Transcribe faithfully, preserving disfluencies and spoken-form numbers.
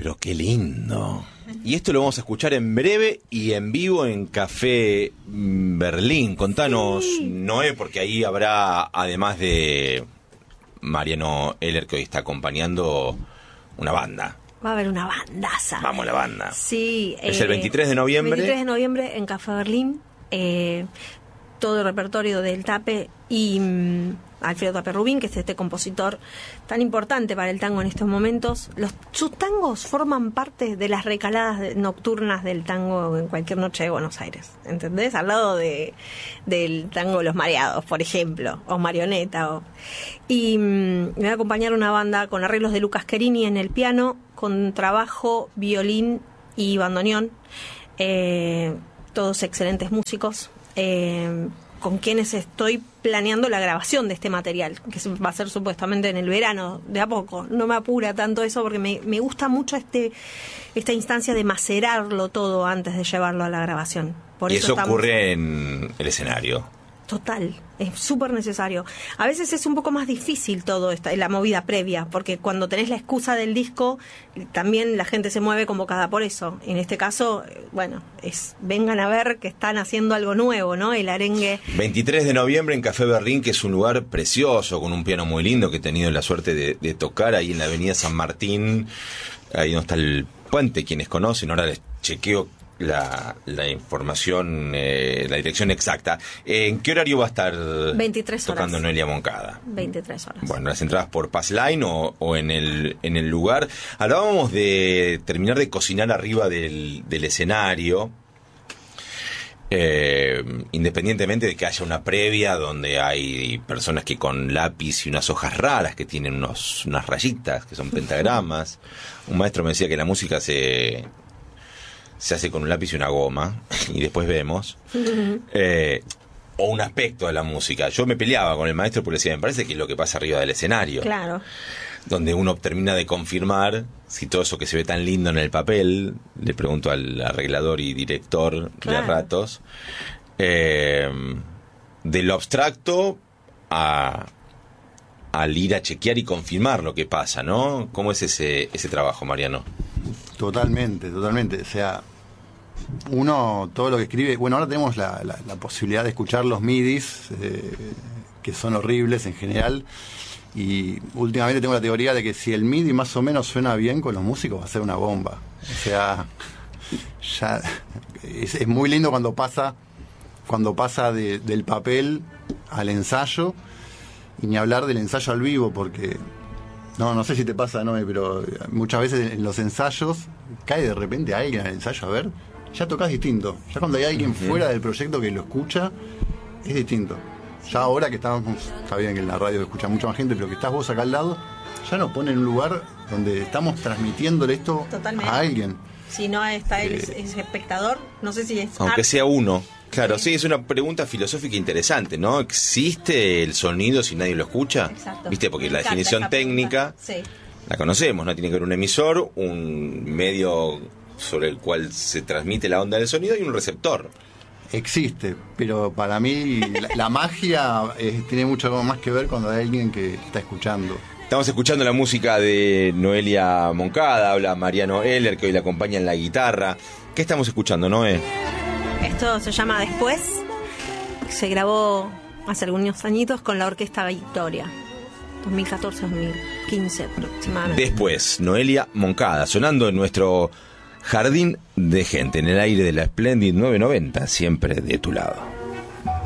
Pero qué lindo. Y esto lo vamos a escuchar en breve y en vivo en Café Berlín. Contanos, sí. Noé, porque ahí habrá, además de Mariano Heller, que hoy está acompañando, una banda. Va a haber una bandaza. Vamos, la banda. Sí. Es eh, el veintitrés de noviembre. veintitrés de noviembre en Café Berlín. Eh, todo el repertorio del Tape y um, Alfredo Tape Rubín, que es este compositor tan importante para el tango en estos momentos. Los, sus tangos forman parte de las recaladas de, nocturnas del tango en cualquier noche de Buenos Aires, ¿entendés? Al lado de del tango Los Mareados, por ejemplo, o Marioneta. O, y um, me va a acompañar una banda con arreglos de Lucas Querini en el piano, con trabajo, violín y bandoneón. Eh, todos excelentes músicos. Eh, con quienes estoy planeando la grabación de este material, que va a ser supuestamente en el verano, de a poco. No me apura tanto eso porque me, me gusta mucho este esta instancia de macerarlo todo antes de llevarlo a la grabación. Por y eso, eso estamos... ocurre en el escenario. Total, es súper necesario. A veces es un poco más difícil todo esta, la movida previa, porque cuando tenés la excusa del disco, también la gente se mueve convocada por eso. En este caso, bueno, es vengan a ver que están haciendo algo nuevo, ¿no? El arengue. veintitrés de noviembre en Café Berlín, que es un lugar precioso, con un piano muy lindo que he tenido la suerte de, de tocar ahí en la avenida San Martín, ahí donde está el puente, quienes conocen, ahora les chequeo La, la información, eh, la dirección exacta. ¿En qué horario va a estar veintitrés horas. Tocando Noelia Moncada? veintitrés horas. Bueno, las entradas por Passline o, o en el en el lugar. Hablábamos de terminar de cocinar arriba del, del escenario, eh, independientemente de que haya una previa donde hay personas que con lápiz y unas hojas raras que tienen unos unas rayitas que son pentagramas. Un maestro me decía que la música se... se hace con un lápiz y una goma, y después vemos, eh, o un aspecto de la música. Yo me peleaba con el maestro porque decía, me parece que es lo que pasa arriba del escenario. Claro. Donde uno termina de confirmar si todo eso que se ve tan lindo en el papel, le pregunto al arreglador y director claro. de ratos, eh, de lo abstracto a... al ir a chequear y confirmar lo que pasa, ¿no? ¿Cómo es ese ese trabajo, Mariano? Totalmente, totalmente. O sea, uno, todo lo que escribe... Bueno, ahora tenemos la, la, la posibilidad de escuchar los midis, eh, que son horribles en general, y últimamente tengo la teoría de que si el midi más o menos suena bien con los músicos, va a ser una bomba. O sea, ya es, es muy lindo cuando pasa, cuando pasa de, del papel al ensayo, y ni hablar del ensayo al vivo, porque... No, no sé si te pasa, no, pero muchas veces en los ensayos cae de repente alguien al ensayo, a ver, ya tocas distinto. Ya cuando hay alguien uh-huh. fuera del proyecto que lo escucha, es distinto. Ya ahora que estamos, está bien que en la radio escucha mucha más gente, pero que estás vos acá al lado, ya nos pone en un lugar donde estamos transmitiéndole esto Totalmente. a alguien. Si no está el eh, ese espectador, no sé si es... Aunque art- sea uno. Claro, sí. sí, es una pregunta filosófica interesante, ¿no? ¿Existe el sonido si nadie lo escucha? Exacto. ¿Viste? Porque la definición técnica sí. la conocemos, ¿no? Tiene que haber un emisor, un medio sobre el cual se transmite la onda del sonido y un receptor. Existe, pero para mí la, la magia eh, tiene mucho más que ver cuando hay alguien que está escuchando. Estamos escuchando la música de Noelia Moncada, habla Mariano Heller, que hoy la acompaña en la guitarra. ¿Qué estamos escuchando, Noé? Esto se llama Después. Se grabó hace algunos añitos con la Orquesta Victoria. dos mil catorce dos mil quince aproximadamente. Después, Noelia Moncada, sonando en nuestro jardín de gente, en el aire de la Splendid nueve noventa, siempre de tu lado.